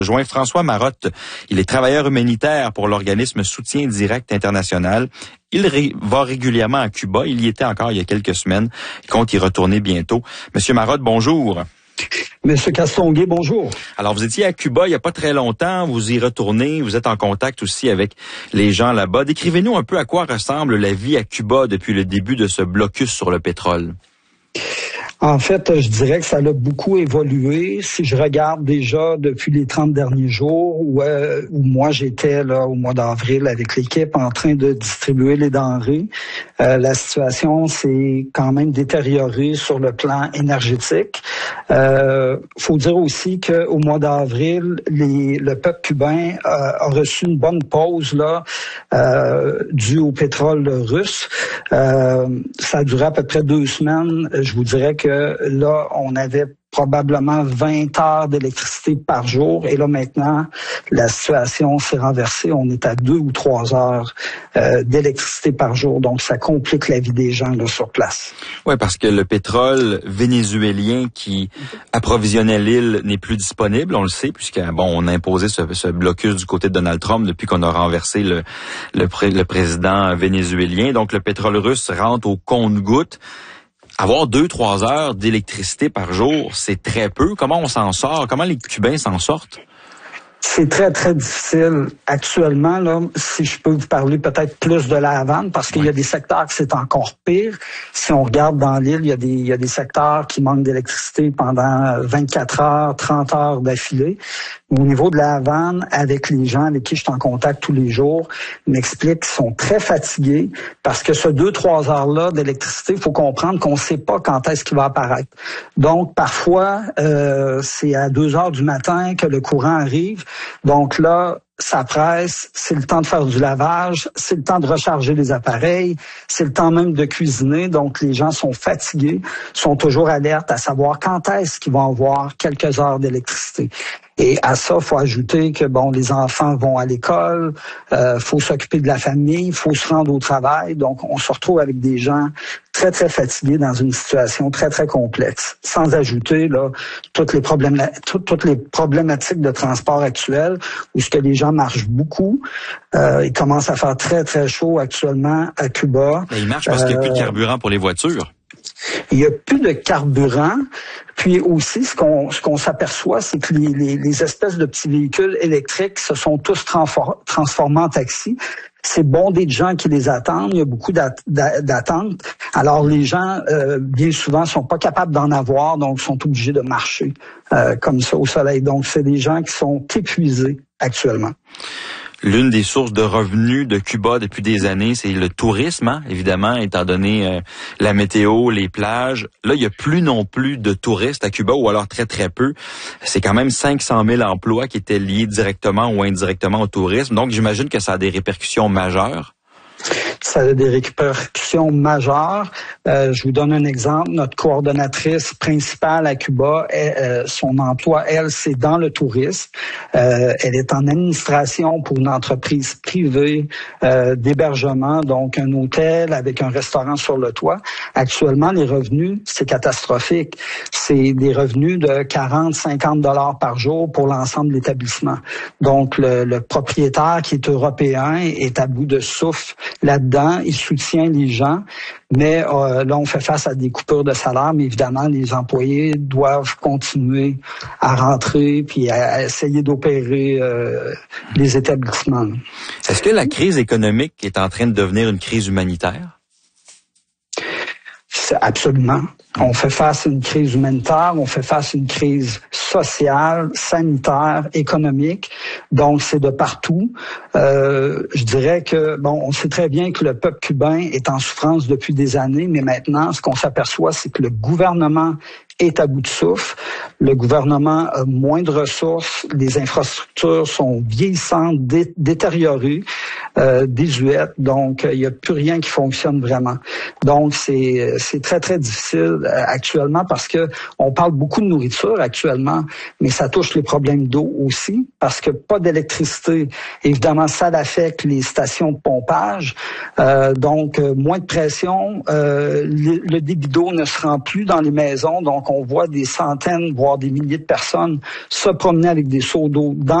Joint François Marotte. Il est travailleur humanitaire pour l'organisme Soutien Direct International. Il va régulièrement à Cuba. Il y était encore il y a quelques semaines. Il compte y retourner bientôt. Monsieur Marotte, bonjour. Monsieur Castonguay, bonjour. Alors, vous étiez à Cuba il n'y a pas très longtemps. Vous y retournez. Vous êtes en contact aussi avec les gens là-bas. Décrivez-nous un peu à quoi ressemble la vie à Cuba depuis le début de ce blocus sur le pétrole. En fait, je dirais que ça a beaucoup évolué. Si je regarde déjà depuis les 30 derniers jours, où moi j'étais là au mois d'avril avec l'équipe en train de distribuer les denrées, la situation s'est quand même détériorée sur le plan énergétique. Faut dire aussi qu'au mois d'avril, le peuple cubain a reçu une bonne pause là, due au pétrole russe. Ça a duré à peu près 2 semaines. Je vous dirais que là, on avait probablement 20 heures d'électricité par jour. Et là, maintenant, la situation s'est renversée. On est à 2 ou 3 heures d'électricité par jour. Donc, ça complique la vie des gens là, sur place. Oui, parce que le pétrole vénézuélien qui approvisionnait l'île n'est plus disponible, on le sait, on a imposé ce blocus du côté de Donald Trump depuis qu'on a renversé le président vénézuélien. Donc, le pétrole russe rentre au compte-gouttes. Avoir 2-3 heures d'électricité par jour, c'est très peu. Comment on s'en sort? Comment les Cubains s'en sortent? C'est très, très difficile. Actuellement, là, si je peux vous parler peut-être plus de la Havane, parce qu'il y a des secteurs que c'est encore pire. Si on regarde dans l'île, il y a des secteurs qui manquent d'électricité pendant 24 heures, 30 heures d'affilée. Au niveau de la Havane, avec les gens avec qui je suis en contact tous les jours, m'expliquent qu'ils sont très fatigués parce que ce 2-3 heures-là d'électricité, il faut comprendre qu'on ne sait pas quand est-ce qu'il va apparaître. Donc, parfois, c'est à 2 heures du matin que le courant arrive. Donc là, ça presse, c'est le temps de faire du lavage, c'est le temps de recharger les appareils, c'est le temps même de cuisiner. Donc, les gens sont fatigués, sont toujours alertes à savoir quand est-ce qu'ils vont avoir quelques heures d'électricité. Et à ça, il faut ajouter que les enfants vont à l'école, faut s'occuper de la famille, faut se rendre au travail. Donc, on se retrouve avec des gens très, très fatigués dans une situation très, très complexe. Sans ajouter là toutes les problématiques de transport actuelles, où ce que les gens marchent beaucoup. Il commence à faire très, très chaud actuellement à Cuba. Mais il marche parce qu'il n'y a plus de carburant pour les voitures. Il n'y a plus de carburant. Puis aussi, ce qu'on s'aperçoit, c'est que les espèces de petits véhicules électriques se sont tous transformés en taxis. C'est bondé de gens qui les attendent. Il y a beaucoup d'attentes. Alors, les gens, bien souvent, sont pas capables d'en avoir, donc sont obligés de marcher comme ça au soleil. Donc, c'est des gens qui sont épuisés actuellement. L'une des sources de revenus de Cuba depuis des années, c'est le tourisme, évidemment, étant donné la météo, les plages. Là, il n'y a plus non plus de touristes à Cuba, ou alors très, très peu. C'est quand même 500 000 emplois qui étaient liés directement ou indirectement au tourisme. Donc, j'imagine que ça a des répercussions majeures. Ça a des répercussions majeures. Je vous donne un exemple. Notre coordonnatrice principale à Cuba, son emploi, elle, c'est dans le tourisme. Elle est en administration pour une entreprise privée d'hébergement, donc un hôtel avec un restaurant sur le toit. Actuellement, les revenus, c'est catastrophique. C'est des revenus de 40-50 $ par jour pour l'ensemble de l'établissement. Donc, le propriétaire qui est européen est à bout de souffle là-dedans. Il soutient les gens, mais là, on fait face à des coupures de salaire, mais évidemment, les employés doivent continuer à rentrer puis à essayer d'opérer les établissements. Est-ce que la crise économique est en train de devenir une crise humanitaire? Absolument. On fait face à une crise humanitaire, on fait face à une crise sociale, sanitaire, économique. Donc, c'est de partout. Je dirais que, on sait très bien que le peuple cubain est en souffrance depuis des années, mais maintenant, ce qu'on s'aperçoit, c'est que le gouvernement est à bout de souffle. Le gouvernement a moins de ressources. Les infrastructures sont vieillissantes, détériorées. désuète. Donc, il n'y a plus rien qui fonctionne vraiment. Donc, c'est très, très difficile actuellement parce que on parle beaucoup de nourriture actuellement, mais ça touche les problèmes d'eau aussi parce que pas d'électricité. Évidemment, ça affecte les stations de pompage. Donc, moins de pression. Le débit d'eau ne se rend plus dans les maisons. Donc, on voit des centaines, voire des milliers de personnes se promener avec des seaux d'eau dans